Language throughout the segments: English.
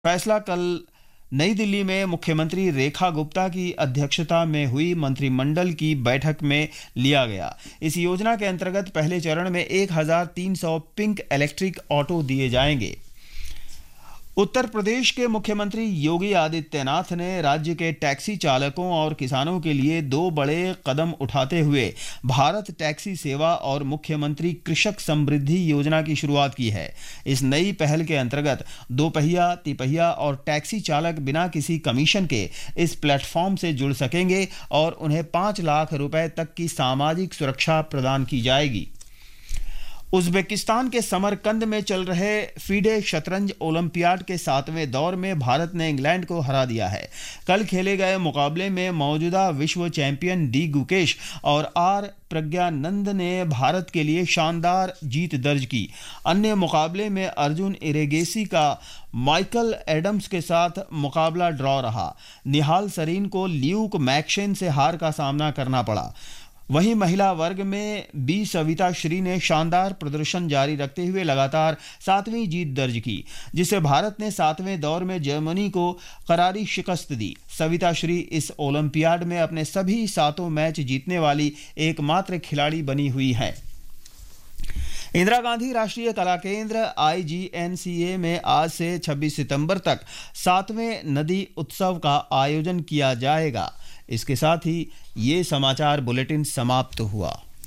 फैसला कल नई दिल्ली में मुख्यमंत्री रेखा गुप्ता की अध्यक्षता में हुई मंत्रिमंडल की बैठक में लिया गया। इस योजना के अंतर्गत पहले चरण में 1300 पिंक इलेक्ट्रिक ऑटो दिए जाएंगे। उत्तर प्रदेश के मुख्यमंत्री योगी आदित्यनाथ ने राज्य के टैक्सी चालकों और किसानों के लिए 2 बड़े कदम उठाते हुए भारत टैक्सी सेवा और मुख्यमंत्री कृषक समृद्धि योजना की शुरुआत की है। इस नई पहल के अंतर्गत 2 पहिया, तिपहिया और टैक्सी चालक बिना किसी कमीशन के इस प्लेटफॉर्म से जुड़ सकेंगे और उन्हें 5 लाख रुपए तक की सामाजिक सुरक्षा प्रदान की जाएगी। उज़्बेकिस्तान के समरकंद में चल रहे फीडे शतरंज ओलंपियाड के 7वें दौर में भारत ने इंग्लैंड को हरा दिया है। कल खेले गए मुकाबले में मौजूदा विश्व चैंपियन डी गुकेश और आर प्रज्ञानंद ने भारत के लिए शानदार जीत दर्ज की। अन्य मुकाबले में अर्जुन इरेगेसी का माइकल एडम्स के साथ मुकाबला ड्रॉ रहा। निहाल सरीन को ल्यूक मैक्शेन से हार का सामना करना पड़ा। वहीं महिला वर्ग में बी सविता श्री ने शानदार प्रदर्शन जारी रखते हुए लगातार 7वीं जीत दर्ज की, जिससे भारत ने 7वें दौर में जर्मनी को करारी शिकस्त दी। सविता श्री इस ओलंपियाड में अपने सभी 7 मैच जीतने वाली एकमात्र खिलाड़ी बनी हुई है। इंदिरा गांधी राष्ट्रीय कला केंद्र IGNCA में आज से 26 सितंबर तक 7वें नदी उत्सव का आयोजन किया जाएगा। इसके साथ ही ये समाचार बुलेटिन समाप्त हुआ।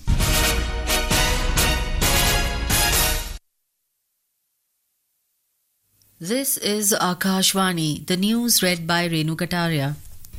This is Akashvani, the news read by Renu Kataria.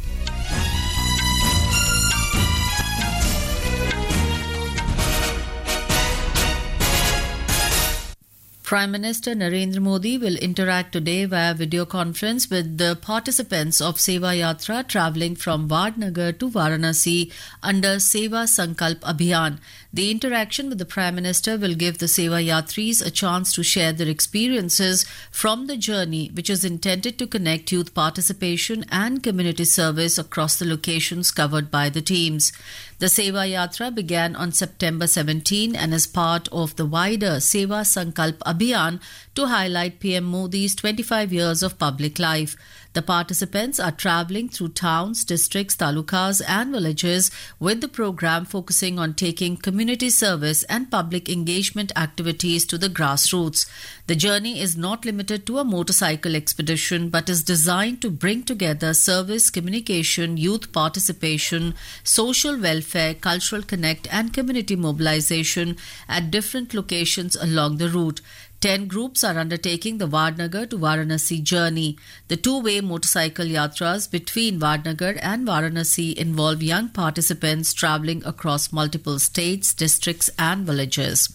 Prime Minister Narendra Modi will interact today via video conference with the participants of Seva Yatra travelling from Vadnagar to Varanasi under Seva Sankalp Abhiyan. The interaction with the Prime Minister will give the Seva Yatris a chance to share their experiences from the journey, which is intended to connect youth participation and community service across the locations covered by the teams. The Seva Yatra began on September 17 and is part of the wider Seva Sankalp Abhiyan to highlight PM Modi's 25 years of public life. The participants are travelling through towns, districts, talukas and villages with the programme focusing on taking community service and public engagement activities to the grassroots. The journey is not limited to a motorcycle expedition but is designed to bring together service, communication, youth participation, social welfare, cultural connect and community mobilisation at different locations along the route. 10 groups are undertaking the Vadnagar to Varanasi journey. The two-way motorcycle yatras between Vadnagar and Varanasi involve young participants travelling across multiple states, districts and villages.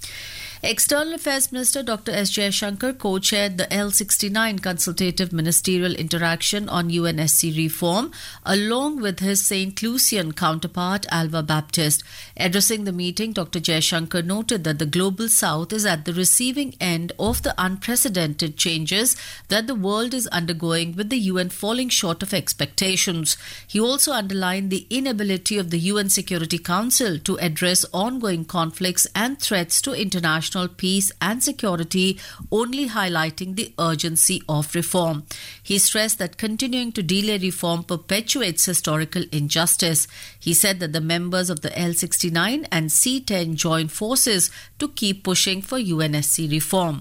External Affairs Minister Dr. S. Jaishankar co-chaired the L69 consultative ministerial interaction on UNSC reform along with his St. Lucian counterpart Alva Baptist. Addressing the meeting, Dr. Jaishankar noted that the Global South is at the receiving end of the unprecedented changes that the world is undergoing, with the UN falling short of expectations. He also underlined the inability of the UN Security Council to address ongoing conflicts and threats to international peace and security, only highlighting the urgency of reform. He stressed that continuing to delay reform perpetuates historical injustice. He said that the members of the L69 and C10 join forces to keep pushing for UNSC reform.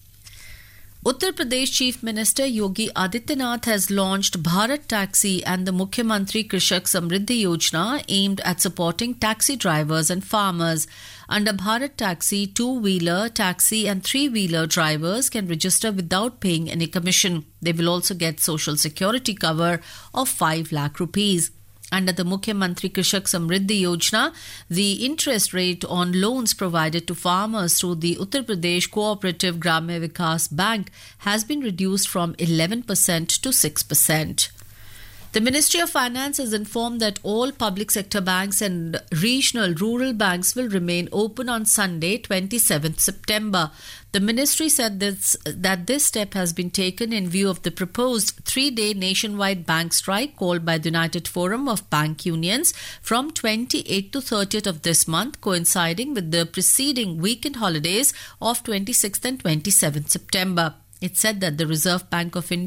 Uttar Pradesh Chief Minister Yogi Adityanath has launched Bharat Taxi and the Mukhyamantri Krishak Samriddhi Yojana aimed at supporting taxi drivers and farmers. Under Bharat Taxi, two-wheeler, taxi and three-wheeler drivers can register without paying any commission. They will also get social security cover of 5 lakh rupees. Under the Mukhyamantri Krishak Samriddhi Yojana, the interest rate on loans provided to farmers through the Uttar Pradesh Cooperative Gramya Vikas Bank has been reduced from 11% to 6%. The Ministry of Finance has informed that all public sector banks and regional rural banks will remain open on Sunday, 27th September. The ministry said that this step has been taken in view of the proposed 3-day nationwide bank strike called by the United Forum of Bank Unions from 28th to 30th of this month, coinciding with the preceding weekend holidays of 26th and 27th September. It said that the Reserve Bank of India